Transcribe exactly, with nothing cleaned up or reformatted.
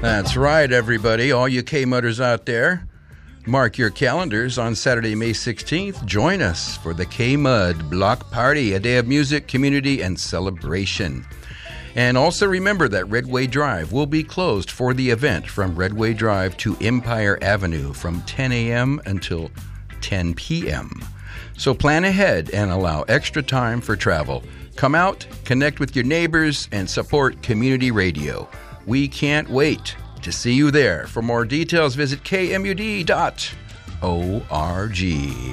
That's right, everybody. All you K-Mudders out there, mark your calendars on Saturday, May sixteenth. Join us for the K-Mud Block Party, a day of music, community, and celebration. And also remember that Redway Drive will be closed for the event from Redway Drive to Empire Avenue from ten a.m. until ten p.m. So plan ahead and allow extra time for travel. Come out, connect with your neighbors, and support community radio. We can't wait to see you there. For more details, visit K M U D dot org.